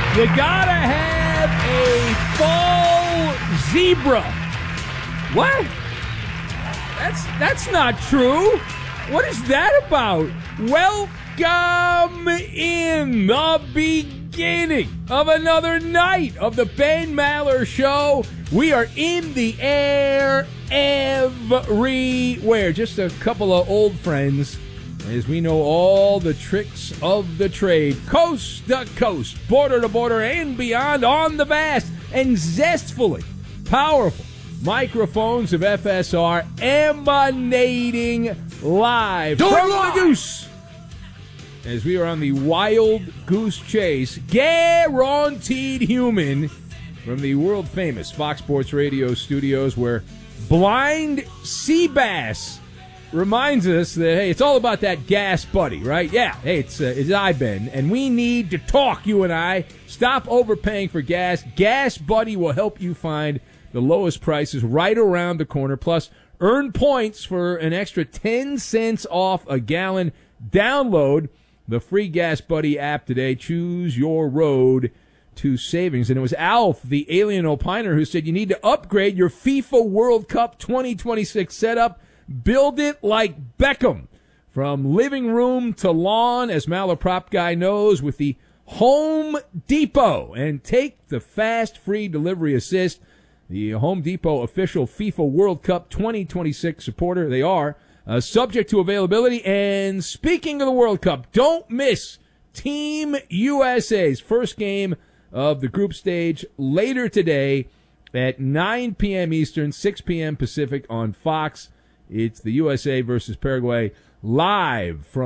You gotta have a fall zebra. What? That's not true. What is that about? Welcome in the beginning of another night of the Ben Maller Show. We are in the air everywhere. Just a couple of old friends, as we know all the tricks of the trade, coast to coast, border to border, and beyond on the vast and zestfully powerful microphones of FSR, emanating live from the Goose. As we are on the Wild Goose Chase, guaranteed human, from the world-famous Fox Sports Radio studios, where blind sea bass reminds us that, hey, it's all about that gas buddy, right? Yeah, hey, it's I, Ben, and we need to talk, you and I. Stop overpaying for gas. Gas Buddy will help you find the lowest prices right around the corner. Plus, earn points for an extra 10 cents off a gallon. Download the free Gas Buddy app today. Choose your road to savings. And it was Alf, the alien opiner, who said you need to upgrade your FIFA World Cup 2026 setup. Build it like Beckham. From living room to lawn, as Malaprop Guy knows, with the Home Depot. And take the fast free delivery assist. The Home Depot official FIFA World Cup 2026 supporter. They are subject to availability. And speaking of the World Cup, don't miss Team USA's first game of the group stage later today at 9 p.m. Eastern, 6 p.m. Pacific on Fox. It's the USA versus Paraguay live from